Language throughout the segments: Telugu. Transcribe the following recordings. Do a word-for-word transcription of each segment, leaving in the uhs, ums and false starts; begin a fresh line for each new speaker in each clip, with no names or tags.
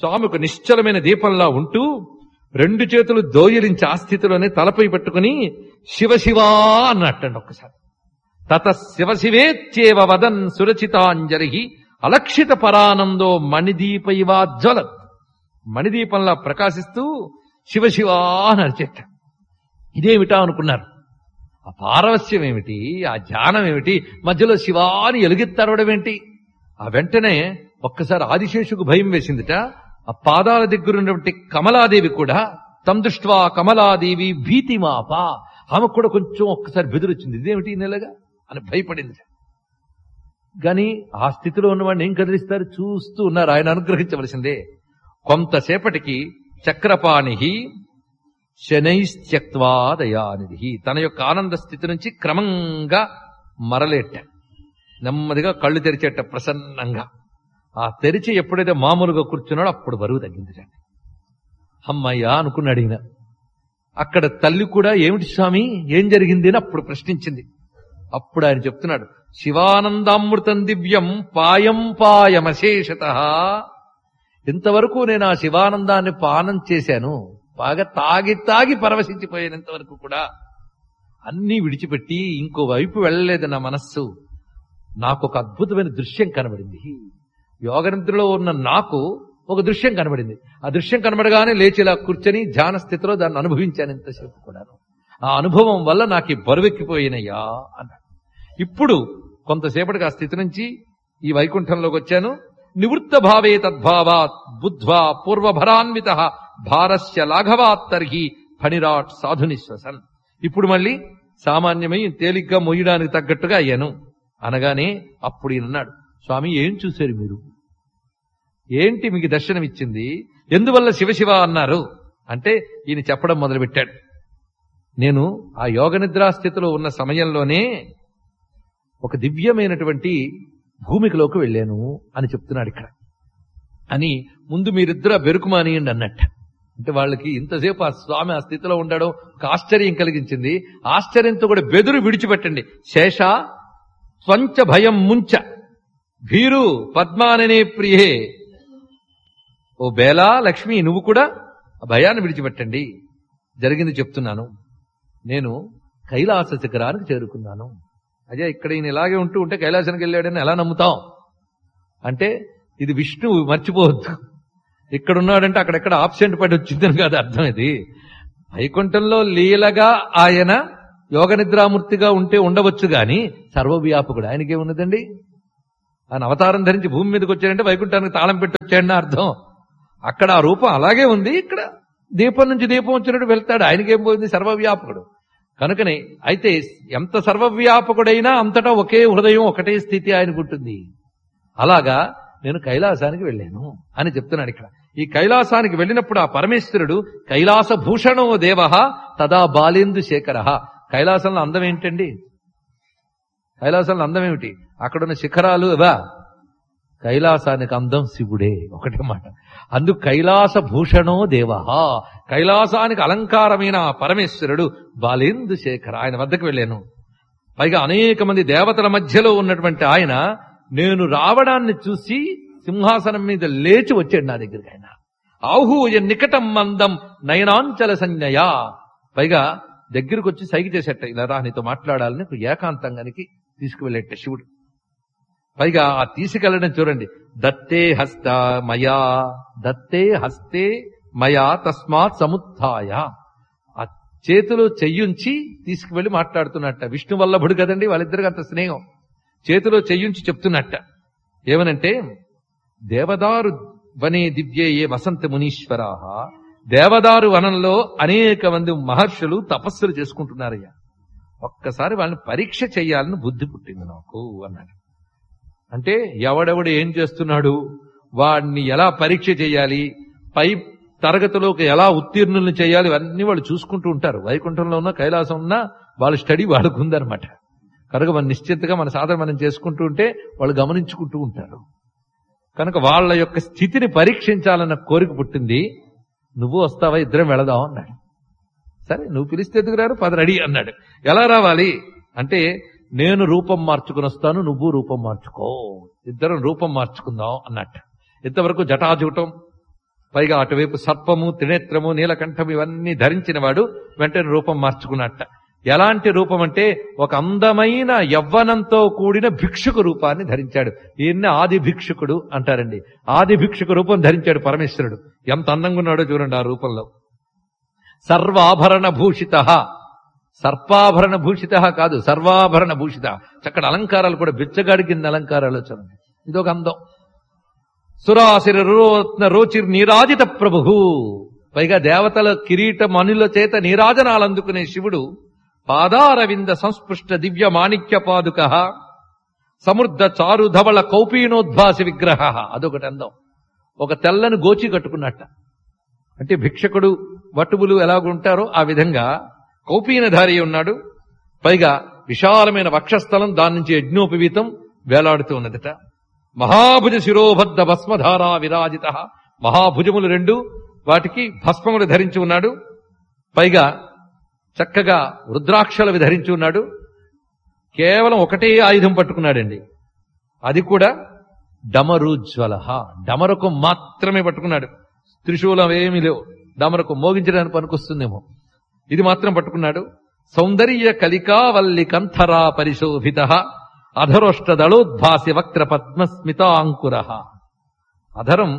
స్వామి ఒక నిశ్చలమైన దీపంలా ఉంటూ రెండు చేతులు దోయలించి ఆ స్థితిలోనే తలపై పెట్టుకుని శివశివా అన్నట్టండి ఒక్కసారి. తత శివశివేత్యేవ వదన్ సురచితాంజలి అలక్షిత పరానందో మణిదీపైవాజ్వలత్. మణిదీపంలా ప్రకాశిస్తూ శివశివా అని అరిచేట. ఇదేమిటా అనుకున్నారు. ఆ పారవస్యం ఏమిటి, ఆ ధ్యానం ఏమిటి, మధ్యలో శివాని ఎలుగెత్తరవడం ఏంటి? ఆ వెంటనే ఒక్కసారి ఆదిశేషుకు భయం వేసిందిట. ఆ పాదాల దగ్గర ఉన్నటువంటి కమలాదేవి కూడా తం దృష్ట్వా కమలాదేవి భీతిమాప, ఆమెకు కూడా కొంచెం ఒక్కసారి బెదిరొచ్చింది. ఇదేమిటి నెలగా అని భయపడింది. గాని ఆ స్థితిలో ఉన్నవాడిని ఏం కదిలిస్తారు? చూస్తూ ఉన్నారు. ఆయన అనుగ్రహించవలసిందే. కొంతసేపటికి చక్రపాణి శనైస్త్యక్వా దయానిధి తన యొక్క ఆనంద స్థితి నుంచి క్రమంగా మరలేట. నెమ్మదిగా కళ్ళు తెరిచేట ప్రసన్నంగా. ఆ తెరిచి ఎప్పుడైతే మామూలుగా కూర్చున్నాడో అప్పుడు బరువు తగ్గింది. అమ్మయ్యా అనుకున్నాడు ఈయన. అక్కడ తల్లి కూడా ఏమిటి స్వామి ఏం జరిగింది అని అప్పుడు ప్రశ్నించింది. అప్పుడు ఆయన చెప్తున్నాడు, శివానందామృతం దివ్యం పాయం పాయమశేషత. ఇంతవరకు నేను ఆ శివానందాన్ని పానం చేశాను, బాగా తాగి తాగి పరవశించిపోయాను. ఇంతవరకు కూడా అన్నీ విడిచిపెట్టి ఇంకో వైపు వెళ్ళలేదు నా మనస్సు. నాకు ఒక అద్భుతమైన దృశ్యం కనబడింది. యోగనిద్రలో ఉన్న నాకు ఒక దృశ్యం కనబడింది. ఆ దృశ్యం కనబడగానే లేచిలా కూర్చొని ధ్యాన స్థితిలో దాన్ని అనుభవించాను ఇంతసేపు కూడాను. ఆ అనుభవం వల్ల నాకు ఈ బరువెక్కిపోయినయ్యా అన్నాడు. ఇప్పుడు కొంతసేపటికి ఆ స్థితి నుంచి ఈ వైకుంఠంలోకి వచ్చాను. నివృత్త భావే తద్భావాత్ బుద్ధ్వా పూర్వభరాన్విత భారస్య లాఘవాత్ తర్హి ఫణిరాట్ సాధునిశ్వసన్. ఇప్పుడు మళ్ళీ సామాన్యమై తేలిగ్గా మొయ్యడానికి తగ్గట్టుగా అయ్యాను అనగానే అప్పుడు ఈయనన్నాడు, స్వామి ఏం చూశారు మీరు? ఏంటి మీకు దర్శనమిచ్చింది? ఎందువల్ల శివశివ అన్నారు అంటే ఈయన చెప్పడం మొదలుపెట్టాడు. నేను ఆ యోగ నిద్రాస్థితిలో ఉన్న సమయంలోనే ఒక దివ్యమైనటువంటి భూమికలోకి వెళ్ళాను అని చెప్తున్నాడు ఇక్కడ. అని ముందు మీరిద్దరు బెరుకుమానియండి అన్నట్టు. అంటే వాళ్ళకి ఇంతసేపు ఆ స్వామి ఆ స్థితిలో ఉండడం ఒక ఆశ్చర్యం కలిగించింది. ఆశ్చర్యంతో కూడా బెదురు విడిచిపెట్టండి. శేష స్వంచ భయం ముంచ భీరు పద్మాననే ప్రియే. ఓ బేలా లక్ష్మి, నువ్వు కూడా ఆ భయాన్ని విడిచిపెట్టండి. జరిగింది చెప్తున్నాను. నేను కైలాస శిఖరానికి చేరుకున్నాను. అదే ఇక్కడ ఈయన ఇలాగే ఉంటూ ఉంటే కైలాసానికి వెళ్ళాడని ఎలా నమ్ముతాం? అంటే ఇది విష్ణువు, మర్చిపోవద్దు. ఇక్కడున్నాడంటే అక్కడెక్కడ ఆబ్సెంట్ పడి వచ్చిందని కాదు అర్థం. ఇది వైకుంఠంలో లీలగా ఆయన యోగ నిద్రామూర్తిగా ఉంటే ఉండవచ్చు గాని సర్వవ్యాపకుడు ఆయనకేమున్నదండి? ఆయన అవతారం ధరించి భూమి మీదకి వచ్చాడంటే వైకుంఠానికి తాళం పెట్టి వచ్చాడని అర్థం. అక్కడ ఆ రూపం అలాగే ఉంది, ఇక్కడ దీపం నుంచి దీపం వచ్చినట్టు వెళ్తాడు. ఆయనకేం పోయింది? సర్వవ్యాపకుడు కనుకనే. అయితే ఎంత సర్వవ్యాపకుడైనా అంతటా ఒకే హృదయం, ఒకటే స్థితి ఆయనకుంటుంది. అలాగా నేను కైలాసానికి వెళ్ళాను అని చెప్తున్నాడు ఇక్కడ. ఈ కైలాసానికి వెళ్ళినప్పుడు ఆ పరమేశ్వరుడు కైలాస భూషణో దేవ తదా బాలేందు శేఖర. కైలాసంలో అందం ఏంటండి? కైలాసంలో అందం ఏమిటి? అక్కడున్న శిఖరాలు అవా? కైలాసానికి అందం శివుడే, ఒకటే మాట. అందుకు కైలాస భూషణో దేవ, కైలాసానికి అలంకారమైన పరమేశ్వరుడు బాలేందు శేఖర, ఆయన వద్దకు వెళ్ళాను. పైగా అనేక మంది దేవతల మధ్యలో ఉన్నటువంటి ఆయన నేను రావడాన్ని చూసి సింహాసనం మీద లేచి వచ్చాడు నా దగ్గరికి. ఆయన ఆహూయ నికటం మందం నయనాంచల సంజ్ఞయా, పైగా దగ్గరకు వచ్చి సైగ చేసేట, ఇలా రా నీతో మాట్లాడాలని ఏకాంతంగానికి తీసుకువెళ్ళేట శివుడు. పైగా ఆ తీసుకెళ్లడం చూడండి. దత్తే హస్త మయా దత్తే హస్తే మయా తస్మాత్ సముత్థాయ. ఆ చేతిలో చెయ్యుంచి తీసుకువెళ్లి మాట్లాడుతున్నట్ట. విష్ణు వల్లభుడు కదండి, వాళ్ళిద్దరికి అంత స్నేహం. చేతిలో చెయ్యుంచి చెప్తున్నట్ట. ఏమనంటే దేవదారు వనే దివ్యేయే వసంత మునీశ్వరా. దేవదారు వనంలో అనేక మంది మహర్షులు తపస్సులు చేసుకుంటున్నారయ్యా. ఒక్కసారి వాళ్ళని పరీక్ష చెయ్యాలని బుద్ధి పుట్టింది నాకు అన్నాడు. అంటే ఎవడెవడు ఏం చేస్తున్నాడు, వాడిని ఎలా పరీక్ష చేయాలి, పై తరగతిలోకి ఎలా ఉత్తీర్ణులను చేయాలి, ఇవన్నీ వాళ్ళు చూసుకుంటూ ఉంటారు. వైకుంఠంలో ఉన్న కైలాసం ఉన్న వాళ్ళ స్టడీ వాళ్ళకు ఉందన్నమాట. కనుక మన నిశ్చింతగా మన సాధన మనం చేసుకుంటూ ఉంటే వాళ్ళు గమనించుకుంటూ ఉంటారు. కనుక వాళ్ళ యొక్క స్థితిని పరీక్షించాలన్న కోరిక పుట్టింది. నువ్వు వస్తావా, ఇద్దరం వెళదాం అన్నాడు. సరే నువ్వు పిలిస్తే ఎందుకు రారు, పద రెడీ అన్నాడు. ఎలా రావాలి అంటే నేను రూపం మార్చుకుని వస్తాను, నువ్వు రూపం మార్చుకో, ఇద్దరం రూపం మార్చుకుందాం అన్నట్టు. ఇంతవరకు జటాజూటం పైగా అటువైపు సర్పము, త్రినేత్రము, నీలకంఠము ఇవన్నీ ధరించిన వాడు వెంటనే రూపం మార్చుకున్నట్ట. ఎలాంటి రూపం అంటే ఒక అందమైన యవ్వనంతో కూడిన భిక్షుకు రూపాన్ని ధరించాడు. ఈయన్ని ఆది భిక్షుకుడు అంటారండి. ఆది భిక్షుకు రూపం ధరించాడు పరమేశ్వరుడు. ఎంత అందంగా ఉన్నాడో చూడండి ఆ రూపంలో. సర్వాభరణ భూషిత, సర్పాభరణ భూషిత కాదు, సర్వాభరణ భూషిత. చక్కటి అలంకారాలు కూడా బిచ్చగాడి కింద అలంకారాలు చూడండి. ఇదొక అందం. సురాసిర రోత్న రోచిర్ నీరాజిత ప్రభు, పైగా దేవతల కిరీట మనుల చేత నీరాజనాలు అందుకునే శివుడు పాదారవింద సంస్పృష్ట దివ్య మాణిక్య పాదుక సమృద్ధ చారు ధవళ కౌపీనోద్భాసి విగ్రహ. అదొకటి అందం. ఒక తెల్లని గోచి కట్టుకున్నట్ట. అంటే భిక్షకుడు వటువులు ఎలాగుంటారో ఆ విధంగా కౌపీనధారి ఉన్నాడు. పైగా విశాలమైన వక్షస్థలం, దాని నుంచి యజ్ఞోపవీతం వేలాడుతూ ఉన్నదట. మహాభుజ శిరోబద్ధ భస్మధారా విరాజిత, మహాభుజములు రెండు, వాటికి భస్మములు ధరించి ఉన్నాడు. పైగా చక్కగా రుద్రాక్షలు ధరించి ఉన్నాడు. కేవలం ఒకటే ఆయుధం పట్టుకున్నాడండి, అది కూడా డమరుజ్వల, డమరకు మాత్రమే పట్టుకున్నాడు. త్రిశూలం ఏమీ లేవు, డమరకు మోగించడానికి పనికొస్తుందేమో, ఇది మాత్రం పట్టుకున్నాడు. సౌందర్య కలికావల్లి కంథరా పరిశోభిత అధరోష్ట దళోద్భాసి వక్ర పద్మస్మితాంకుర. అధరం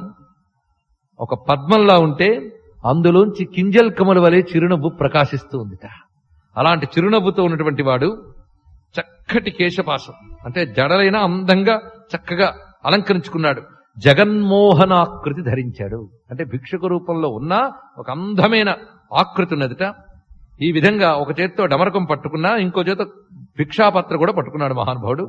ఒక పద్మంలా ఉంటే అందులోంచి కింజల్ కమల వలె చిరునవ్వు ప్రకాశిస్తూ ఉందిట. అలాంటి చిరునవ్వుతో ఉన్నటువంటి వాడు చక్కటి కేశపాశం, అంటే జడలైన అందంగా చక్కగా అలంకరించుకున్నాడు. జగన్మోహనాకృతి ధరించాడు, అంటే భిక్షుక రూపంలో ఉన్న ఒక అందమైన ఆకృతి ఉన్నదిట. ఈ విధంగా ఒక చేత్తో డమరకం పట్టుకున్నా, ఇంకో చేత భిక్షాపత్ర కూడా పట్టుకున్నాడు మహానుభావుడు.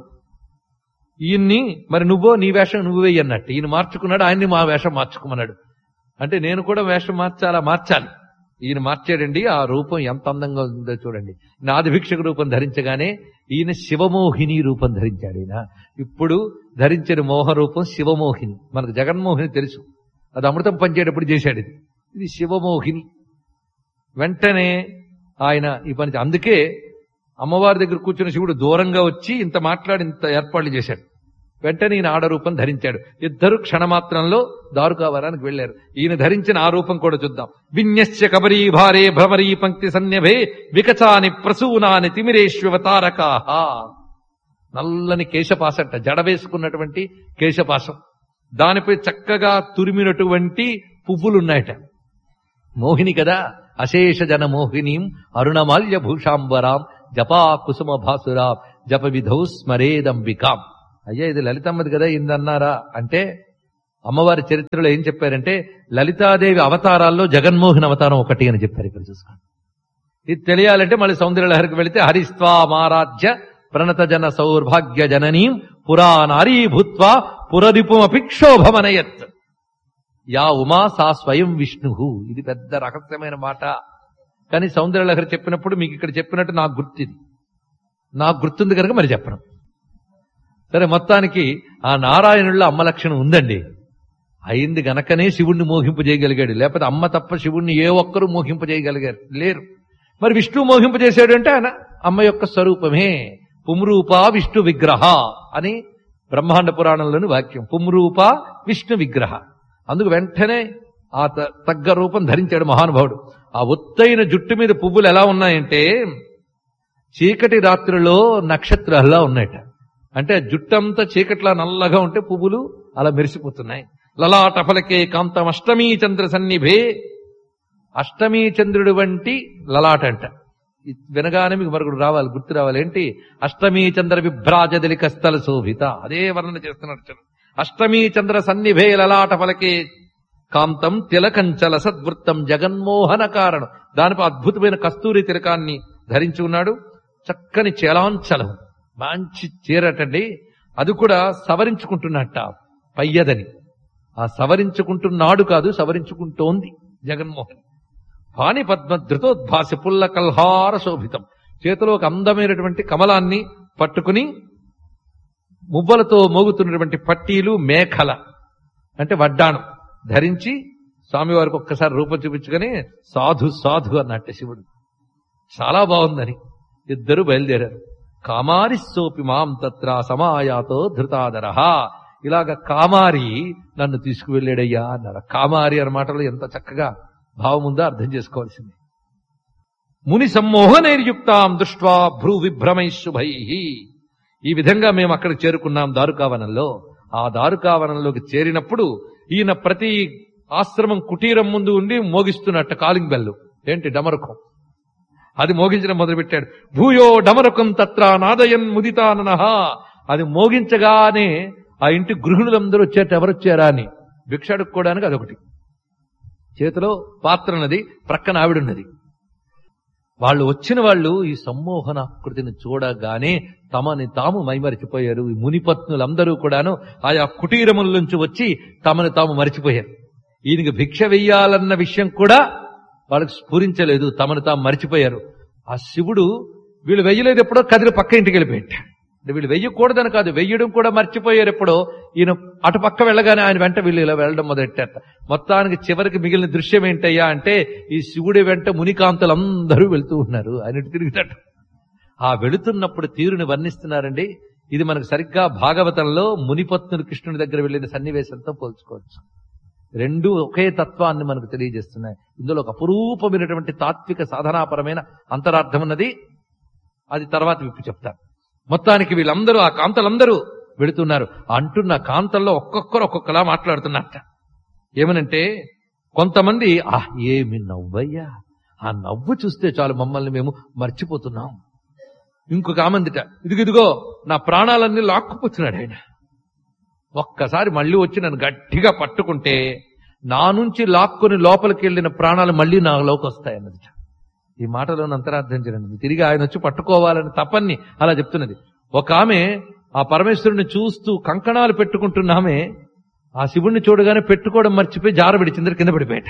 ఈయన్ని మరి నువ్వో నీ వేషం నువ్వే అన్నట్టు ఈయన మార్చుకున్నాడు, ఆయన్ని మా వేషం మార్చుకోమన్నాడు. అంటే నేను కూడా వేషం మార్చాలా, మార్చాలి. ఈయన మార్చాడండి. ఆ రూపం ఎంత అందంగా ఉందో చూడండి. నాది భిక్షక రూపం ధరించగానే ఈయన శివమోహిని రూపం ధరించాడు. ఈయన ఇప్పుడు ధరించిన మోహ రూపం శివమోహిని. మనకు జగన్మోహిని తెలుసు, అది అమృతం పంచేటప్పుడు చేశాడు. ఇది ఇది శివమోహిని. వెంటనే ఆయన ఈ పని, అందుకే అమ్మవారి దగ్గర కూర్చున్న శివుడు దూరంగా వచ్చి ఇంత మాట్లాడి ఇంత ఏర్పాట్లు చేశాడు. వెంటనే ఈయన ఆడరూపం ధరించాడు. ఇద్దరు క్షణమాత్రంలో దారుకావరానికి వెళ్లారు. ఈయన ధరించిన ఆ రూపం కూడా చూద్దాం. విన్యస్య కబరీ భారే భ్రమరీ పంక్తి సన్యభే వికచాని ప్రసూనాని తిమిరేష్వతారకా. నల్లని కేశపాసంట, జడ వేసుకున్నటువంటి కేశపాసం, దానిపై చక్కగా తురిమినటువంటి పువ్వులున్నాయట. మోహిని కదా, అశేష జన మోహినీం అరుణమాల్య భూషాంబరాం జపా కుసుమ భాసురాం జప విధౌ స్మరేదంబికాం. అయ్యా ఇది లలితమ్మది కదా ఇందన్నారా అంటే, అమ్మవారి చరిత్రలో ఏం చెప్పారంటే లలితాదేవి అవతారాల్లో జగన్మోహన్ అవతారం ఒకటి అని చెప్పారు. ఇక్కడ చూసుకోండి. ఇది తెలియాలంటే మళ్ళీ సౌందర్యలహరికి వెళితే హరిస్వామారాధ్య ప్రణత జన సౌర్భాగ్య జననీం పురా నారీ భూత్వా పురరిపుమపిక్షోభమనయత్ యా ఉమా సా స్వయం విష్ణు. ఇది పెద్ద రహస్యమైన మాట, కానీ సౌందర్యలహరి చెప్పినప్పుడు మీకు ఇక్కడ చెప్పినట్టు నాకు గుర్తుంది, నాకు గుర్తుంది కనుక మరి చెప్పను. సరే, మొత్తానికి ఆ నారాయణుల్లో అమ్మ లక్షణం ఉందండి. అయింది గనకనే శివుణ్ణి మోహింపు చేయగలిగాడు, లేకపోతే అమ్మ తప్ప శివుణ్ణి ఏ ఒక్కరూ మోహింపు చేయగలిగారు లేరు. మరి విష్ణు మోహింపు చేశాడు అంటే ఆయన అమ్మ యొక్క స్వరూపమే. పుంరూపా విష్ణు విగ్రహ అని బ్రహ్మాండ పురాణంలోని వాక్యం. పుంరూపా విష్ణు విగ్రహ. అందుకు వెంటనే ఆ తగ్గ రూపం ధరించాడు మహానుభావుడు. ఆ ఒత్తైన జుట్టు మీద పువ్వులు ఎలా ఉన్నాయంటే చీకటి రాత్రిలో నక్షత్రాల్లా ఉన్నాయట. అంటే జుట్టంతా చీకట్లా నల్లగా ఉంటే పువ్వులు అలా మెరిసిపోతున్నాయి. లలాట ఫలకే కాంతం అష్టమీ చంద్ర సన్నిభే. అష్టమీ చంద్రుడు వంటి లలాట అంట. వినగానే మీకు మరొకటి రావాలి, గుర్తు రావాలి. ఏంటి? అష్టమీ చంద్ర విభ్రాజదలి కస్తల శోభిత. అదే వర్ణన చేస్తున్నాడు. అష్టమీ చంద్ర సన్నిభే లలాట ఫలకే కాంతం తిలకంచల సద్వృత్తం జగన్మోహన కారణం. దానిపై అద్భుతమైన కస్తూరి తిలకాన్ని ధరించి ఉన్నాడు. చక్కని చేలాంచలం, మంచి చీరటండి. అది కూడా సవరించుకుంటున్నట్ట, పయ్యదని. ఆ సవరించుకుంటున్నాడు కాదు, సవరించుకుంటోంది జగన్మోహన్. పాని పద్మ ధృతోద్భాసి పుల్ల కల్హార శోభితం. చేతిలో ఒక అందమైనటువంటి కమలాన్ని పట్టుకుని మువ్వలతో మోగుతున్నటువంటి పట్టీలు, మేఖల అంటే వడ్డాణం ధరించి స్వామివారికి ఒక్కసారి రూపం చూపించుకొని సాధు సాధు అన్నట్టు శివుడు. చాలా బాగుందని ఇద్దరు బయలుదేరారు. కామారి సోపి మాం తత్ర సమాయాతో ధృతాదర. ఇలాగ కామారి నన్ను తీసుకువెళ్ళాడయ్యా అన్నారు. కామారి అన్న మాటలో ఎంత చక్కగా భావం ఉందో అర్థం చేసుకోవాల్సింది. ముని సమ్మోహనైర్యుక్తాం దృష్ట్వా భ్రూ విభ్రమై శుభై. ఈ విధంగా మేము అక్కడికి చేరుకున్నాం దారుకావనంలో. ఆ దారుకావనంలోకి చేరినప్పుడు ఈయన ప్రతి ఆశ్రమం కుటీరం ముందు ఉండి మోగిస్తున్నట్ట కాలింగ్ బెల్లు. ఏంటి? డమరుకం. అది మోగించడం మొదలుపెట్టాడు. భూయో డమరుకం తత్ర నాదయన్ ముదితాననః. అది మోగించగానే ఆ ఇంటి గృహిణులందరూ వచ్చేట ఎవరొచ్చారా అని భిక్ష అడుక్కోవడానికి అదొకటి. చేతిలో పాత్రన్నది, ప్రక్కన ఆవిడున్నది. వాళ్ళు వచ్చిన వాళ్ళు ఈ సమ్మోహనాకృతిని చూడగానే తమని తాము మైమరిచిపోయారు. ఈ మునిపత్నులందరూ కూడాను ఆయా కుటీరముల నుంచి వచ్చి తమని తాము మరిచిపోయారు. ఈయనకి భిక్ష వెయ్యాలన్న విషయం కూడా వాళ్ళకి స్ఫురించలేదు. తమను తాము మరిచిపోయారు. ఆ శివుడు వీళ్ళు వెయ్యలేదు ఎప్పుడో కదిలి పక్క ఇంటికి వెళ్ళిపోయాడు. వీళ్ళు వెయ్యకూడదని కాదు, వెయ్యడం కూడా మర్చిపోయారు ఎప్పుడో. ఈయన అటు పక్క వెళ్ళగానే ఆయన వెంట వీళ్ళు ఇలా వెళ్ళడం మొదలెట్టారట. మొత్తానికి చివరికి మిగిలిన దృశ్యం ఏంటయ్యా అంటే ఈ శివుడి వెంట మునికాంతులందరూ వెళుతూ ఉన్నారు. ఆయన తిరిగినట్టు ఆ వెళుతున్నప్పుడు తీరుని వర్ణిస్తున్నారండి. ఇది మనకు సరిగ్గా భాగవతంలో మునిపత్నులు కృష్ణుని దగ్గర వెళ్ళిన సన్నివేశంతో పోల్చుకోవచ్చు. రెండు ఒకే తత్వాన్ని మనకు తెలియజేస్తున్నాయి. ఇందులో ఒక అపురూపమైనటువంటి తాత్విక సాధనాపరమైన అంతరార్థం ఉన్నది. అది తర్వాత విప్పి చెప్తాను. మొత్తానికి వీళ్ళందరూ ఆ కాంతలందరూ వెళుతున్నారు. అంటున్న కాంతల్లో ఒక్కొక్కరు ఒక్కొక్కలా మాట్లాడుతున్నట్ట. ఏమనంటే కొంతమంది ఆ ఏమి నవ్వయ్యా, ఆ నవ్వు చూస్తే చాలు మమ్మల్ని మేము మర్చిపోతున్నాం. ఇంకొక ఆమందిట, ఇదిగిదిగో నా ప్రాణాలన్నీ లాక్కుపోతున్నాడు ఆయన. ఒక్కసారి మళ్ళీ వచ్చి నన్ను గట్టిగా పట్టుకుంటే నా నుంచి లాక్కుని లోపలికి వెళ్ళిన ప్రాణాలు మళ్ళీ నాలోకి వస్తాయన్నది. ఈ మాటలో అంతరార్థం చేయండి. తిరిగి ఆయన వచ్చి పట్టుకోవాలని తపన్ని అలా చెప్తున్నది. ఒక ఆమె ఆ పరమేశ్వరుని చూస్తూ కంకణాలు పెట్టుకుంటున్నామే ఆ శివుణ్ణి చూడగానే పెట్టుకోవడం మర్చిపోయి జారబడి చిందర కింద పడిపోయాట.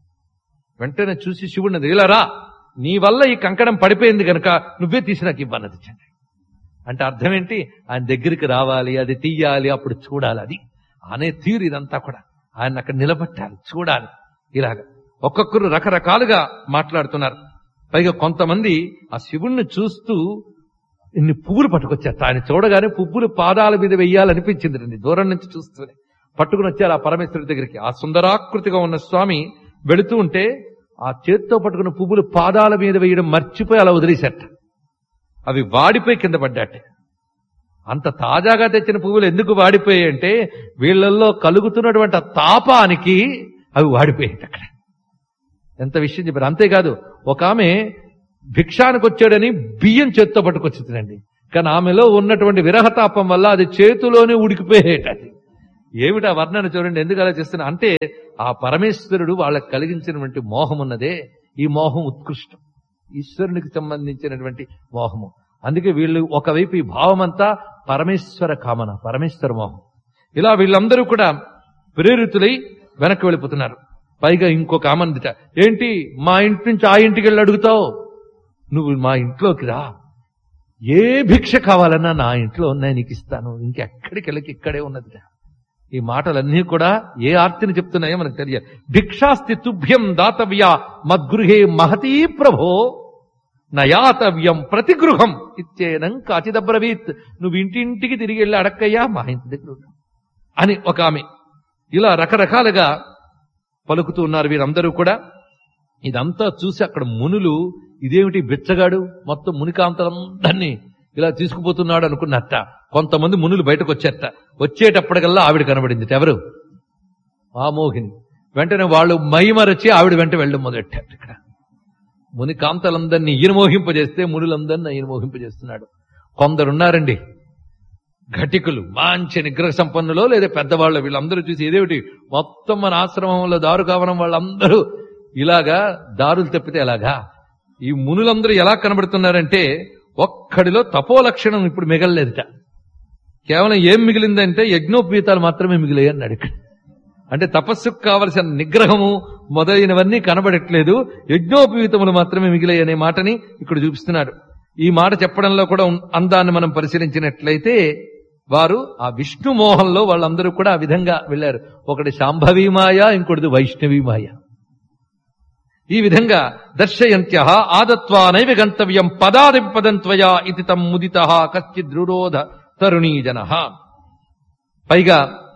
వెంటనే చూసి శివుడిని ఇలా రా, నీ వల్ల ఈ కంకణం పడిపోయింది కనుక నువ్వే తీసి నాకు ఇవ్వన్నది. అంటే అర్థం ఏంటి? ఆయన దగ్గరికి రావాలి, అది తీయాలి, అప్పుడు చూడాలి. అది అనే తీరు ఇదంతా కూడా. ఆయన అక్కడ నిలబట్టాలి, చూడాలి. ఇలాగ ఒక్కొక్కరు రకరకాలుగా మాట్లాడుతున్నారు. పైగా కొంతమంది ఆ శివుణ్ణి చూస్తూ ఇన్ని పువ్వులు పట్టుకొచ్చారు. ఆయన చూడగానే పువ్వులు పాదాల మీద వెయ్యాలనిపించింది రండి. దూరం నుంచి చూస్తూనే పట్టుకుని వచ్చారు ఆ పరమేశ్వరుడి దగ్గరికి. ఆ సుందరాకృతిగా ఉన్న స్వామి వెళుతూ ఉంటే ఆ చేత్తో పట్టుకున్న పువ్వులు పాదాల మీద వేయడం మర్చిపోయి అలా వదిలేశాట. అవి వాడిపోయి కింద పడ్డాట. అంత తాజాగా తెచ్చిన పువ్వులు ఎందుకు వాడిపోయాయి అంటే వీళ్ళల్లో కలుగుతున్నటువంటి ఆ తాపానికి అవి వాడిపోయాయి అక్కడ. ఎంత విషయం చెప్పారు. అంతేకాదు ఒక ఆమె భిక్షానికి వచ్చాడని బియ్యం చేత్తో పట్టుకొచ్చిందండి. కానీ ఆమెలో ఉన్నటువంటి విరహతాపం వల్ల అది చేతిలోనే ఉడికిపోయేట. అది ఏమిటా వర్ణన చూడండి, ఎందుకు అలా చేస్తున్నా అంటే ఆ పరమేశ్వరుడు వాళ్ళకి కలిగించినటువంటి మోహం ఉన్నదే, ఈ మోహం ఉత్కృష్టం, ఈశ్వరునికి సంబంధించినటువంటి మోహము. అందుకే వీళ్ళు ఒకవైపు ఈ భావం అంతా పరమేశ్వర కామన, పరమేశ్వర మోహం. ఇలా వీళ్ళందరూ కూడా ప్రేరితులై వెనక్కి వెళ్ళిపోతున్నారు. పైగా ఇంకొక ఆమందిట, ఏంటి మా ఇంటి నుంచి ఆ ఇంటికి వెళ్ళి అడుగుతావు, నువ్వు మా ఇంట్లోకి రా, ఏ భిక్ష కావాలన్నా నా ఇంట్లో ఉన్నాయి నీకు ఇస్తాను, ఇంకెక్కడికి వెళ్ళకి ఇక్కడే ఉన్నదిట. ఈ మాటలన్నీ కూడా ఏ ఆర్తిని చెప్తున్నాయో మనకు తెలియదు. భిక్షాస్తి తుభ్యం దాతవ్య మద్గృహే మహతీ ప్రభో నయాతవ్యం ప్రతిగృహం ఇచ్చేనం కాచిదబ్రవీత్. నువ్వు ఇంటింటికి తిరిగి వెళ్ళి అడక్కయ్యా, మా ఇంటి దగ్గర అని ఒక ఆమె. ఇలా రకరకాలుగా పలుకుతూ ఉన్నారు వీరందరూ కూడా. ఇదంతా చూసి అక్కడ మునులు ఇదేమిటి బిచ్చగాడు మొత్తం మునికాంతలందరినీ ఇలా తీసుకుపోతున్నాడు అనుకున్నట్ట. కొంతమంది మునులు బయటకు వచ్చేట. వచ్చేటప్పటికల్లా ఆవిడ కనబడింది. ఎవరు? ఆ మోహిని. వెంటనే వాళ్ళు మైమరచి ఆవిడ వెంట వెళ్ళడం మొదలెట్టారు. ఇక్కడ మునికాంతలందరినీ ఈయన మోహింపజేస్తే మునులందరినీ ఆయన మోహింపజేస్తున్నాడు. కొందరున్నారండి ఘటికులు, మంచి నిగ్రహ సంపన్నులో లేదా పెద్దవాళ్ళు, వీళ్ళందరూ చూసి ఇదేమిటి మొత్తం మన ఆశ్రమంలో దారు కావడం వాళ్ళందరూ ఇలాగా దారులు తప్పితే ఎలాగా. ఈ మునులందరూ ఎలా కనబడుతున్నారంటే ఒక్కడిలో తపో లక్షణం ఇప్పుడు మిగలలేదుట. కేవలం ఏం మిగిలిందంటే యజ్ఞోపవీతాలు మాత్రమే మిగిలాయి అన్నాడు ఇక్కడ. అంటే తపస్సుకు కావలసిన నిగ్రహము మొదలైనవన్నీ కనబడట్లేదు, యజ్ఞోపవీతములు మాత్రమే మిగిలాయి అనే మాటని ఇక్కడ చూపిస్తున్నాడు. ఈ మాట చెప్పడంలో కూడా అందాన్ని మనం పరిశీలించినట్లయితే వారు ఆ విష్ణు మోహంలో వాళ్ళందరూ కూడా ఆ విధంగా వెళ్ళారు. ఒకటి శాంభవీ మాయ, ఇంకొకటి వైష్ణవీ మాయ. ఈ విధంగా దర్శయంత్య ఆదత్వా నైవ గంతవ్యం పదాది పదం త్వయా ఇది తం ముదిత కశ్చిద్ రురోధ తరుణీజన. పైగా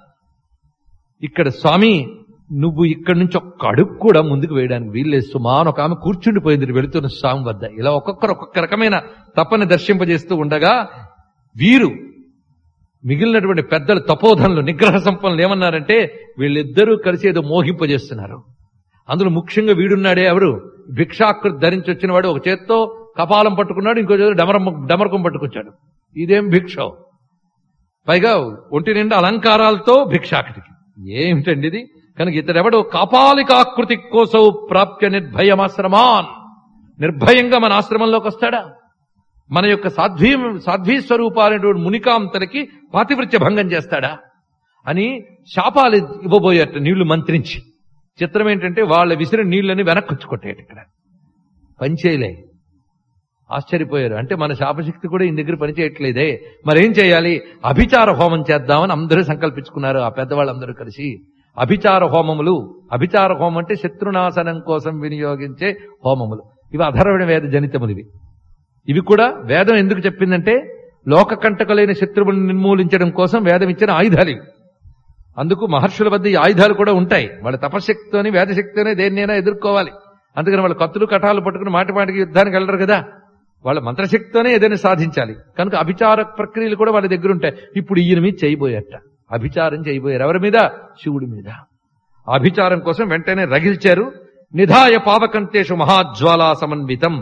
ఇక్కడ స్వామి నువ్వు ఇక్కడి నుంచి ఒక్క అడుగు కూడా ముందుకు వేయడానికి వీల్లేదు సుమా అని ఒక ఆమె కూర్చుండిపోయింది వెళుతున్న స్వామి వద్ద. ఇలా ఒక్కొక్కరు ఒక్కొక్క రకమైన తపన దర్శింపజేస్తూ ఉండగా వీరు మిగిలినటువంటి పెద్దలు తపోధనులు నిగ్రహ సంపన్నులు ఏమన్నారంటే వీళ్ళిద్దరూ కలిసి ఏదో మోహింపజేస్తున్నారు. అందులో ముఖ్యంగా వీడున్నాడే ఎవరు భిక్షాకృతి ధరించి వచ్చిన వాడు ఒక చేత్తో కపాలం పట్టుకున్నాడు, ఇంకో చేతితో డమరం డమరకం పట్టుకొచ్చాడు. ఇదేం భిక్ష, పైగా ఒంటి నిండా అలంకారాలతో భిక్షాకృతికి ఏమిటండి ఇది. కనుక ఇతడెవడు కాపాలికాకృతి కోసం ప్రాప్య నిర్భయమాశ్రమాన్, నిర్భయంగా మన ఆశ్రమంలోకి వస్తాడా? మన యొక్క సాధ్వీ సాధ్వీ స్వరూపాలైనటువంటి మునికాంతలకి పాతివృత్య భంగం చేస్తాడా అని శాపాలు ఇవ్వబోయేట నీళ్లు మంత్రించి. చిత్రం ఏంటంటే వాళ్ళ విసిరిన నీళ్ళని వెనక్కి కొట్టేట ఇక్కడ పనిచేయలే. ఆశ్చర్యపోయారు. అంటే మన శాపశక్తి కూడా ఈ దగ్గర పనిచేయట్లేదే, మరేం చేయాలి? అభిచార హోమం చేద్దామని అందరూ సంకల్పించుకున్నారు. ఆ పెద్దవాళ్ళందరూ కలిసి అభిచార హోమములు, అభిచార హోమం అంటే శత్రునాశనం కోసం వినియోగించే హోమములు, ఇవి అధర్వణ వేద జనితములు. ఇవి ఇవి కూడా వేదం ఎందుకు చెప్పిందంటే లోక కంటకులైన శత్రువులను నిర్మూలించడం కోసం వేదం ఇచ్చిన ఆయుధాలు ఇవి. అందుకు మహర్షుల వద్ద ఈ ఆయుధాలు కూడా ఉంటాయి. వాళ్ళ తపశక్తితోని వేదశక్తితోనే దేన్నైనా ఎదుర్కోవాలి. అందుకని వాళ్ళు కత్తులు కటాలు పట్టుకుని మాటి మాటికి యుద్ధానికి వెళ్ళరు కదా, వాళ్ళ మంత్రశక్తితోనే ఏదైనా సాధించాలి. కనుక అభిచార ప్రక్రియలు కూడా వాళ్ళ దగ్గర ఉంటాయి. ఇప్పుడు ఈయన మీద చేయబోయట, అభిచారం చేయబోయారు. ఎవరి మీద? శివుడి మీద. అభిచారం కోసం వెంటనే రగిల్చారు. నిధాయ పావకంతేషు మహాజ్వాలా సమన్వితం,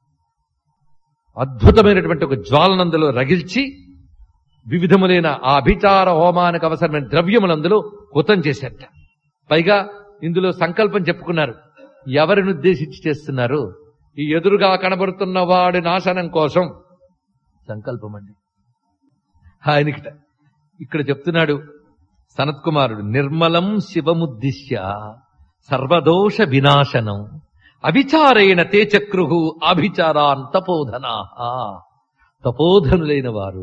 అద్భుతమైనటువంటి ఒక జ్వాలనందులో రగిల్చి వివిధములైన ఆ అభిచార హోమానికి అవసరమైన ద్రవ్యములందులో హుతం చేశారట. పైగా ఇందులో సంకల్పం చెప్పుకున్నారు. ఎవరిని ఉద్దేశించి చేస్తున్నారు? ఈ ఎదురుగా కనబడుతున్న వాడి నాశనం కోసం సంకల్పం అండి ఆయనకిట. ఇక్కడ చెప్తున్నాడు సనత్ కుమారుడు, నిర్మలం శివముద్దిశ్య సర్వదోష వినాశనం అభిచారేణ తే చక్రుహు అభిచారాన్ తపోధనా. తపోధనులైన వారు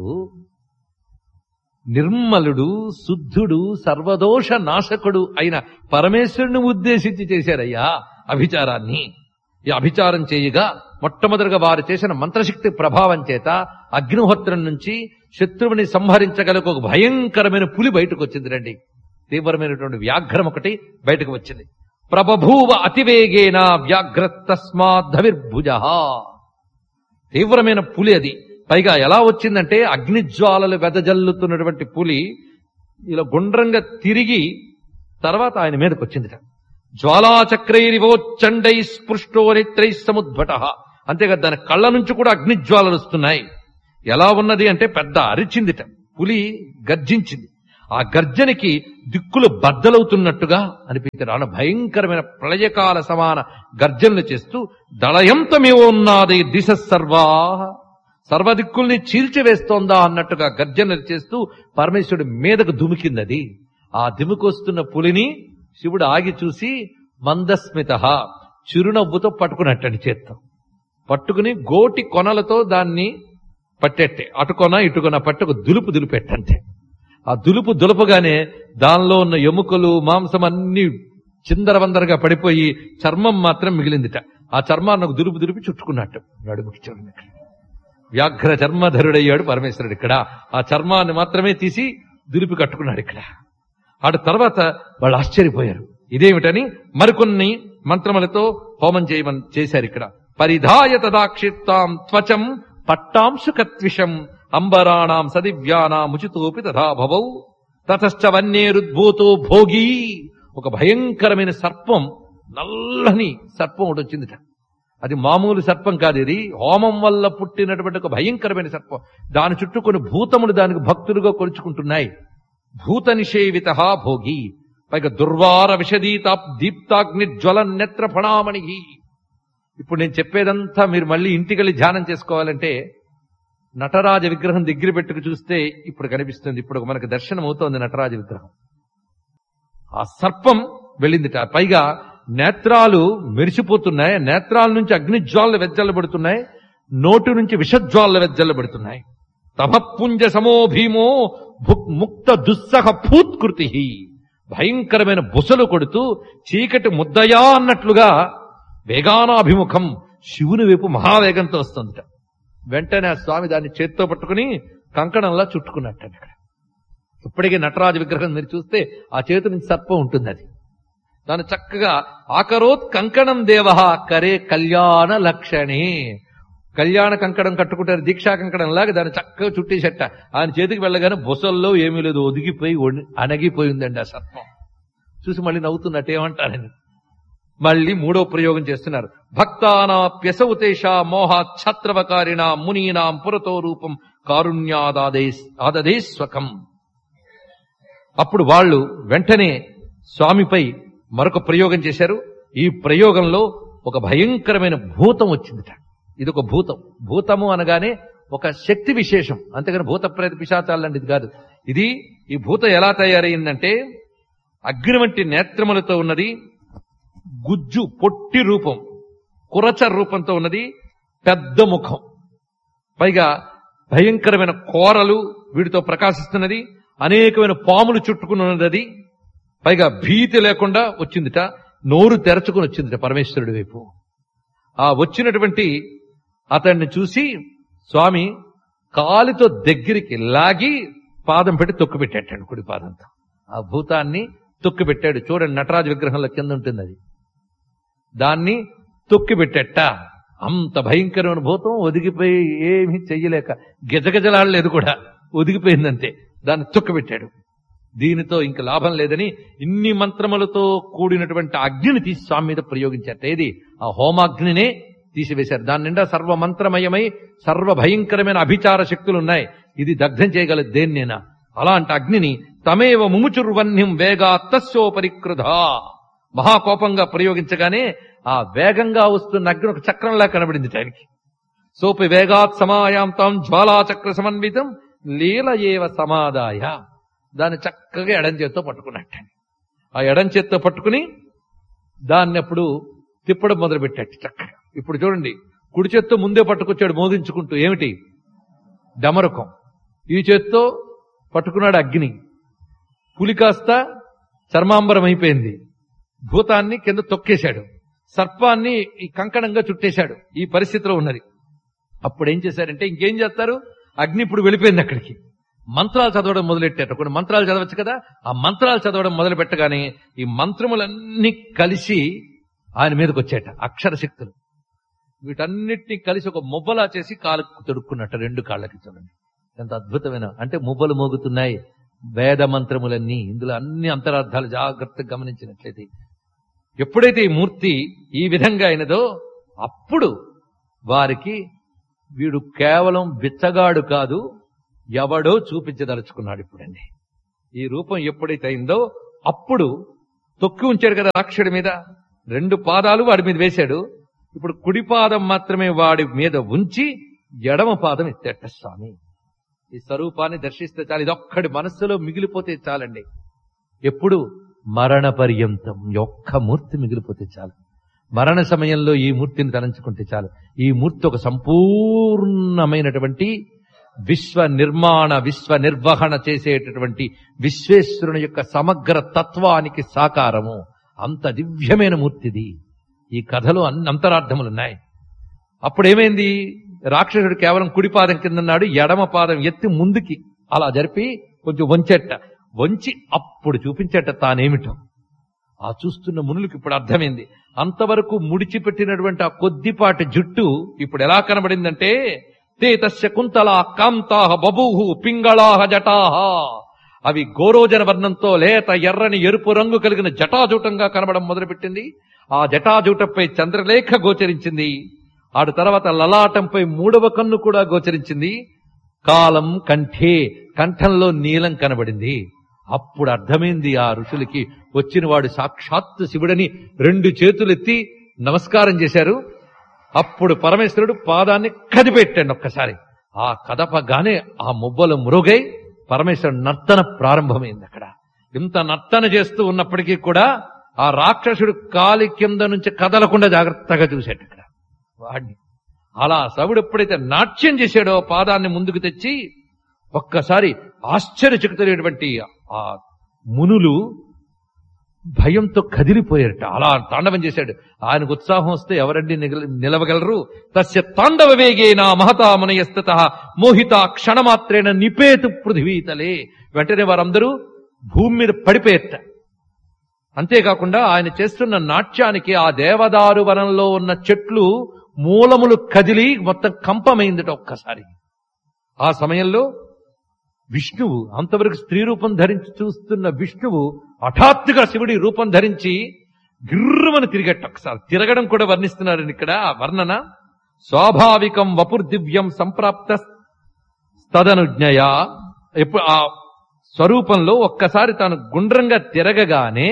నిర్మలుడు, శుద్ధుడు, సర్వదోష నాశకుడు అయిన పరమేశ్వరుని ఉద్దేశించి చేశారయ్యా అభిచారాన్ని. ఈ అభిచారం చేయగా మొట్టమొదటిగా వారు చేసిన మంత్రశక్తి ప్రభావం చేత అగ్నిహోత్రం నుంచి శత్రువుని సంహరించగలకు ఒక భయంకరమైన పులి బయటకు వచ్చింది. రండి, తీవ్రమైనటువంటి వ్యాఘ్రం ఒకటి బయటకు వచ్చింది. ప్రభభూవ అతివేగేన వ్యాఘ్రతస్మాద్ధవిర్భుజ, తీవ్రమైన పులి అది. పైగా ఎలా వచ్చిందంటే అగ్నిజ్వాలలు వెదజల్లుతున్నటువంటి పులి ఇలా గుండ్రంగా తిరిగి తర్వాత ఆయన మీదకి వచ్చిందిట. జ్వాలాచక్రైరివోచ్చండై స్పృష్టో నిత్రై సముద్భట, అంతేగా దాని కళ్ళ నుంచి కూడా అగ్నిజ్వాలలు వస్తున్నాయి. ఎలా ఉన్నది అంటే పెద్ద అరిచిందిట, పులి గర్జించింది. ఆ గర్జనకి దిక్కులు బద్దలవుతున్నట్టుగా అనిపించారు. అలా భయంకరమైన ప్రళయకాల సమాన గర్జనలు చేస్తూ దళయంతమేవోన్నాది దిశ సర్వా, సర్వదిక్కుల్ని చీల్చివేస్తోందా అన్నట్టుగా గర్జనలు చేస్తూ పరమేశ్వరుడి మీదకు దుమికిందది. ఆ దుమికొస్తున్న పులిని శివుడు ఆగి చూసి మందస్మిత, చిరునవ్వుతో పట్టుకున్నట్టండి, చేత్తో పట్టుకుని గోటి కొనలతో దాన్ని పట్టెట్టే, అటుకొన ఇటుకొన పట్టుకు దులుపు దులిపెట్టంతే. ఆ దులుపు దులపగానే దానిలో ఉన్న ఎముకలు మాంసం అన్ని చిందరవందరగా పడిపోయి చర్మం మాత్రం మిగిలిందిట. ఆ చర్మాన్ని ఒక దులుపు దులిపి చుట్టుకున్నట్టు నడుముకి చూడండి. వ్యాఘ్ర చర్మధరుడయ్యాడు పరమేశ్వరుడు ఇక్కడ. ఆ చర్మాన్ని మాత్రమే తీసి దులిపి కట్టుకున్నాడు ఇక్కడ. ఆడ తర్వాత వాళ్ళు ఆశ్చర్యపోయారు, ఇదేమిటని మరికొన్ని మంత్రములతో హోమం చేయమని చేశారు ఇక్కడ. పరిధాయ తదాక్షిప్తాం త్వచం పట్టాంశుకత్విషం అంబరాణాం సదివ్యానాముచితోపి తథా భవౌ తతశ్చ వన్యేరుద్భూతో భోగీ. ఒక భయంకరమైన సర్పం, నల్లని సర్పం ఒకటి వచ్చిందిట. అది మామూలు సర్పం కాదు, ఇది హోమం వల్ల పుట్టినటువంటి ఒక భయంకరమైన సర్పం. దాని చుట్టూ కొన్ని భూతములు దానికి భక్తులుగా కొలుచుకుంటున్నాయి. భూత నిషేవిత భోగి, పైగా దుర్వార విషదీత దీప్తాగ్ని జ్వల నేత్ర ఫణామణి. ఇప్పుడు నేను చెప్పేదంతా మీరు మళ్ళీ ఇంటికెళ్ళి ధ్యానం చేసుకోవాలంటే నటరాజ విగ్రహం దగ్గర పెట్టుకు చూస్తే ఇప్పుడు కనిపిస్తుంది. ఇప్పుడు మనకు దర్శనం అవుతోంది నటరాజ విగ్రహం. ఆ సర్పం వెళ్ళిందిట. పైగా నేత్రాలు మెరిసిపోతున్నాయి, నేత్రాల నుంచి అగ్నిజ్వాలలు వెజ్జల్లబడుతున్నాయి, నోటి నుంచి విషజ్వాలలు వెజ్జల్లబడుతున్నాయి. తమపుంజ సమో భీమో ముక్త దుస్సహ పూత్కృతి, భయంకరమైన బుసలు కొడుతూ చీకటి ముద్దయా అన్నట్లుగా వేగానాభిముఖం శివుని వైపు మహావేగంతో వస్తుందిట. వెంటనే ఆ స్వామి దాన్ని చేత్తో పట్టుకుని కంకణంలా చుట్టుకున్నట్టు. ఇక్కడ ఇప్పటికీ నటరాజ విగ్రహం మీరు చూస్తే ఆ చేతి నుంచి సర్పం ఉంటుంది. అది దాన్ని చక్కగా ఆకరోత్ కంకణం దేవ కరే కళ్యాణ లక్షణే, కళ్యాణ కంకణం కట్టుకుంటారు దీక్షా కంకణం లాగా దాన్ని చక్కగా చుట్టేసట. ఆయన చేతికి వెళ్ళగానే బొసల్లో ఏమీ లేదు, ఒదిగిపోయి అణగిపోయిందండి ఆ సర్పం. చూసి మళ్ళీ నవ్వుతున్నట్టు ఏమంటారని మళ్ళీ మూడో ప్రయోగం చేస్తున్నారు. భక్తానాప్యసౌతేష మోహాత్ ఛత్రవకారిణ మునీనాం పురతో రూపం కారుణ్యాదాదే ఆదదేస్వకం. అప్పుడు వాళ్ళు వెంటనే స్వామిపై మరొక ప్రయోగం చేశారు. ఈ ప్రయోగంలో ఒక భయంకరమైన భూతం వచ్చిందిట. ఇది ఒక భూతం. భూతము అనగానే ఒక శక్తి విశేషం, అంతేగాని భూత ప్రేత పిశాచాలంటిది కాదు. ఇది ఈ భూతం ఎలా తయారైందంటే అగ్ని వంటి నేత్రములతో ఉన్నది, గుజ్జు పొట్టి రూపం, కురచ రూపంతో ఉన్నది, పెద్ద ముఖం, పైగా భయంకరమైన కోరలు వీటితో ప్రకాశిస్తున్నది, అనేకమైన పాములు చుట్టుకుని ఉన్నది, పైగా భీతి లేకుండా వచ్చిందిట, నోరు తెరచుకుని వచ్చిందిట పరమేశ్వరుడి వైపు. ఆ వచ్చినటువంటి అతన్ని చూసి స్వామి కాలితో దగ్గరికి లాగి పాదం పెట్టి తొక్కు పెట్టాడు, కుడి పాదంతో ఆ భూతాన్ని తొక్కి పెట్టాడు. చూడండి నటరాజ విగ్రహంలో కింద ఉంటుంది అది, దాన్ని తొక్కి పెట్టట. అంత భయంకరమైన భూతం ఒదిగిపోయి ఏమీ చెయ్యలేక గజగజలాడలేదు కూడా, ఒదిగిపోయిందంతే. దాన్ని తొక్కి పెట్టాడు. దీనితో ఇంక లాభం లేదని ఇన్ని మంత్రములతో కూడినటువంటి అగ్నిని తీసి స్వామి మీద ప్రయోగించారట. ఏది ఆ హోమాగ్నినే తీసివేశారు. దాని నిండా సర్వమంత్రమయమై సర్వ భయంకరమైన అభిచార శక్తులు ఉన్నాయి. ఇది దగ్ధం చేయగలదు దేన్నైనా. అలాంటి అగ్నిని తమేవ ముముచుర్వన్యం వేగా తస్యోపరికృధ మహాకోపంగా ప్రయోగించగానే ఆ వేగంగా వస్తున్న అగ్ని ఒక చక్రంలా కనబడింది ఆయనకి. సోపి వేగాత్ సమాయాంతం జ్వాలాచక్ర సమన్వితం లీల ఏవ సమాదాయ. దాన్ని చక్కగా ఎడం చేత్తో పట్టుకున్నట్టు. ఆ ఎడం చేత్తో పట్టుకుని దాన్ని అప్పుడు తిప్పడం మొదలు పెట్టాడు చక్కగా. ఇప్పుడు చూడండి, కుడి చేత్తో ముందే పట్టుకొచ్చాడు మోగించుకుంటూ, ఏమిటి డమరుకం. ఈ చేత్తో పట్టుకున్నాడు అగ్ని. పులి కాస్త చర్మాంబరం అయిపోయింది. భూతాన్ని కింద తొక్కేశాడు. సర్పాన్ని ఈ కంకణంగా చుట్టేశాడు. ఈ పరిస్థితిలో ఉన్నది. అప్పుడు ఏం చేశారంటే ఇంకేం చేస్తారు, అగ్ని ఇప్పుడు వెళ్ళిపోయింది అక్కడికి. మంత్రాలు చదవడం మొదలెట్టారు. కొన్ని మంత్రాలు చదవచ్చు కదా, ఆ మంత్రాలు చదవడం మొదలు పెట్టగానే ఈ మంత్రములన్నీ కలిసి ఆయన మీదకి వచ్చాట అక్షర శక్తులు. వీటన్నిటినీ కలిసి ఒక మువ్వలా చేసి కాళ్ళకు తొడుక్కున్నట్టు రెండు కాళ్ళకి. చూడండి ఎంత అద్భుతమైన, అంటే మువ్వలు మోగుతున్నాయి వేద మంత్రములన్నీ. ఇందులో అన్ని అంతరార్థాలు జాగ్రత్తగా గమనించినట్లయితే ఎప్పుడైతే ఈ మూర్తి ఈ విధంగా అయినదో అప్పుడు వారికి వీడు కేవలం బిచ్చగాడు కాదు, ఎవడో చూపించదలుచుకున్నాడు. ఇప్పుడండి ఈ రూపం ఎప్పుడైతే అయిందో అప్పుడు తొక్కి ఉంచాడు కదా రాక్షుడి మీద, రెండు పాదాలు వాడి మీద వేశాడు. ఇప్పుడు కుడి పాదం మాత్రమే వాడి మీద ఉంచి ఎడమ పాదం ఎత్తేట స్వామి. ఈ స్వరూపాన్ని దర్శిస్తే చాలు, ఇదొక్కడి మనస్సులో మిగిలిపోతే చాలండి. ఎప్పుడు మరణ పర్యంతం ఒక్క మూర్తి మిగిలిపోతే చాలు. మరణ సమయంలో ఈ మూర్తిని తలంచుకుంటే చాలు. ఈ మూర్తి ఒక సంపూర్ణమైనటువంటి విశ్వ నిర్మాణ విశ్వ నిర్వహణ చేసేటటువంటి విశ్వేశ్వరుని యొక్క సమగ్ర తత్వానికి సాకారము. అంత దివ్యమైన మూర్తిది. ఈ కథలో అన్ని అంతరార్థములున్నాయి. అప్పుడేమైంది, రాక్షసుడు కేవలం కుడి పాదం కిందన్నాడు, ఎడమ పాదం ఎత్తి ముందుకి అలా జరిపి కొంచెం వంచెట్ట. వంచి అప్పుడు చూపించేట తానేమిటో. ఆ చూస్తున్న మునులకు ఇప్పుడు అర్థమైంది. అంతవరకు ముడిచిపెట్టినటువంటి ఆ కొద్దిపాటి జుట్టు ఇప్పుడు ఎలా కనబడిందంటే, తే తస్య కుంతలా కాంతాహ బభూహు పింగళాహ జటాహ. అవి గోరోజన వర్ణంతో లేత ఎర్రని ఎరుపు రంగు కలిగిన జటాజూటంగా కనబడం మొదలుపెట్టింది. ఆ జటాజూటంపై చంద్రలేఖ గోచరించింది. ఆడు తర్వాత లలాటంపై మూడవ కన్ను కూడా గోచరించింది. కాలం కంఠే, కంఠంలో నీలం కనబడింది. అప్పుడు అర్థమైంది ఆ ఋషులకి, వచ్చినవాడు సాక్షాత్తు శివుడని. రెండు చేతులెత్తి నమస్కారం చేశారు. అప్పుడు పరమేశ్వరుడు పాదాన్ని కదిపెట్టాడు ఒక్కసారి. ఆ కదపగానే ఆ మువ్వలు మురుగై పరమేశ్వరుడు నర్తన ప్రారంభమైంది. అక్కడ ఇంత నర్తన చేస్తూ ఉన్నప్పటికీ కూడా ఆ రాక్షసుడు కాలి కింద నుంచి కదలకుండా జాగ్రత్తగా చూశాడు అక్కడ వాడిని. అలా శవుడు ఎప్పుడైతే నాట్యం చేశాడో పాదాన్ని ముందుకు తెచ్చి ఒక్కసారి ఆశ్చర్యచకితులైనటువంటి ఆ మునులు భయంతో కదిలిపోయారట. అలా తాండవం చేశాడు. ఆయనకు ఉత్సాహం వస్తే ఎవరండి నిలవగలరు? తస్య తాండవ వేగేనా మహతా మునయస్తత మోహిత క్షణమాత్రేణ నిపేతు పృథివీతలే. వెంటనే వారందరూ భూమి మీద పడిపోయేట. అంతేకాకుండా ఆయన చేస్తున్న నాట్యానికి ఆ దేవదారు వనంలో ఉన్న చెట్లు మూలములు కదిలి మొత్తం కంపమైందట ఒక్కసారి. ఆ సమయంలో విష్ణువు, అంతవరకు స్త్రీ రూపం ధరించి చూస్తున్న విష్ణువు హఠాత్తుగా శివుడి రూపం ధరించి గిర్రుమని తిరిగట్ట. ఒకసారి తిరగడం కూడా వర్ణిస్తున్నారని ఇక్కడ ఆ వర్ణన. స్వాభావికం వపుర్దివ్యం సంప్రాప్త తదనుజ్ఞయ. ఎప్పుడు ఆ స్వరూపంలో ఒక్కసారి తాను గుండ్రంగా తిరగగానే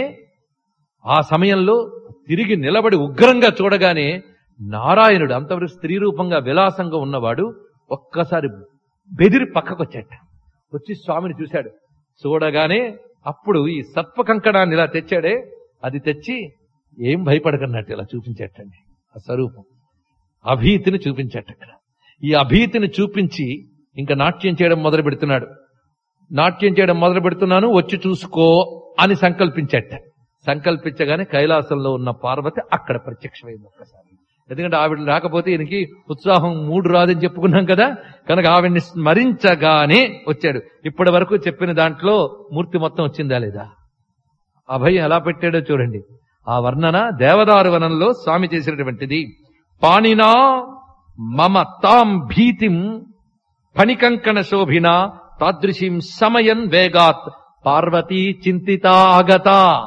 ఆ సమయంలో తిరిగి నిలబడి ఉగ్రంగా చూడగానే నారాయణుడు, అంతవరకు స్త్రీ రూపంగా విలాసంగా ఉన్నవాడు, ఒక్కసారి బెదిరి పక్కకొచ్చాట. వచ్చి స్వామిని చూశాడు. చూడగానే అప్పుడు ఈ సర్ప కంకణాన్ని ఇలా తెచ్చాడే, అది తెచ్చి ఏం భయపడకన్నట్టు ఇలా చూపించేటండి ఆ స్వరూపం. అభీతిని చూపించేట. అక్కడ ఈ అభీతిని చూపించి ఇంకా నాట్యం చేయడం మొదలు పెడుతున్నాడు. నాట్యం చేయడం మొదలు పెడుతున్నాను, వచ్చి చూసుకో అని సంకల్పించేట. సంకల్పించగానే కైలాసంలో ఉన్న పార్వతి అక్కడ ప్రత్యక్షమైంది ఒక్కసారి. ఎందుకంటే ఆవిడ రాకపోతే ఈయనకి ఉత్సాహం మూడు రాదని చెప్పుకున్నాం కదా, కనుక ఆవిడ్ని స్మరించగానే వచ్చాడు. ఇప్పటి వరకు చెప్పిన దాంట్లో మూర్తి మొత్తం వచ్చిందా లేదా? అభయం ఎలా పెట్టాడో చూడండి. ఆ వర్ణన దేవదారు వనంలో స్వామి చేసినటువంటిది. పాణినా మమ తాం భీతిం ఫణికంకణ శోభిన తాదృశీం సమయన్ వేగాత్ పార్వతీ చింతితాగత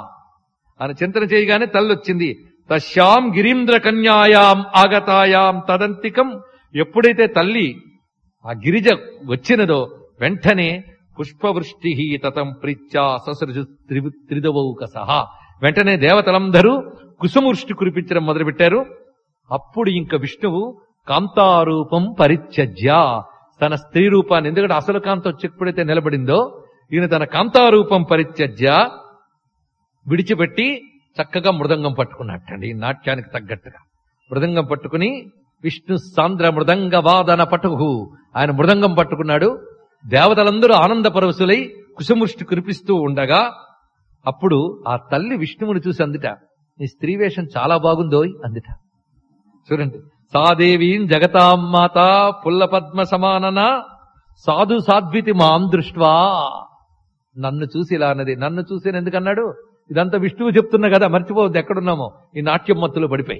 అని చింతన చేయగానే తల్లొచ్చింది. తస్యాం గిరీంద్ర కన్యాయాం ఆగతాయాం తదంతికం. ఎప్పుడైతే తల్లి ఆ గిరిజ వచ్చినదో వెంటనే పుష్పవృష్టి తతం ప్రీత్యా ససృజు త్రిదవౌక సహా, వెంటనే దేవతలందరూ కుసుమవృష్టి కురిపించడం మొదలుపెట్టారు. అప్పుడు ఇంక విష్ణువు కాంతారూపం పరిత్యజ్య, తన స్త్రీ రూపాన్ని, ఎందుకంటే అసలు కాంత వచ్చి ఎప్పుడైతే నిలబడిందో ఈయన తన కాంతారూపం పరిత్యజ్య విడిచిపెట్టి చక్కగా మృదంగం పట్టుకున్నట్టండి. ఈ నాట్యానికి తగ్గట్టుగా మృదంగం పట్టుకుని విష్ణు సాంద్ర మృదంగ వాదన పటుహు, ఆయన మృదంగం పట్టుకున్నాడు. దేవతలందరూ ఆనంద పరవశులై కుసుమృష్టి కురిపిస్తూ ఉండగా అప్పుడు ఆ తల్లి విష్ణువుని చూసి అందుట, నీ స్త్రీ వేషం చాలా బాగుందోయ్ అందుట. చూడండి, సాదేవీం జగతాం మాత పుల్ల పద్మ సమానన సాధు సాధ్వితి మాం దృష్ట్వా. నన్ను చూసి ఇలా అన్నది. నన్ను చూసి ఎందుకన్నాడు? ఇదంతా విష్ణువు చెప్తున్నా కదా, మర్చిపోవద్దు ఎక్కడున్నామో. ఈ నాట్యం మత్తులో పడిపోయి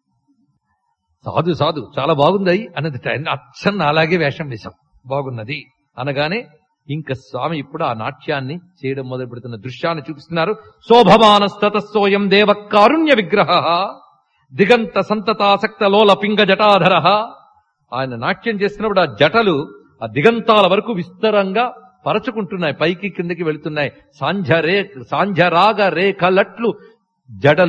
సాధు సాధు చాలా బాగుంది అన్నది. అచ్చన్న అలాగే వేషం వేశాం, బాగున్నది అనగానే ఇంక స్వామి ఇప్పుడు ఆ నాట్యాన్ని చేయడం మొదలు పెడుతున్న దృశ్యాన్ని చూపిస్తున్నారు. శోభమానస్తతస్సోయం దేవ కారుణ్య విగ్రహ దిగంత సంతతాసక్త లోల పింగ జటాధర. ఆయన నాట్యం చేస్తున్నప్పుడు ఆ జటలు ఆ దిగంతాల వరకు విస్తరంగా పరచుకుంటున్నాయి, పైకి కిందకి వెళుతున్నాయి. సాంధ్య రే సాంధ్యరాగ రేఖలట్లు జడలు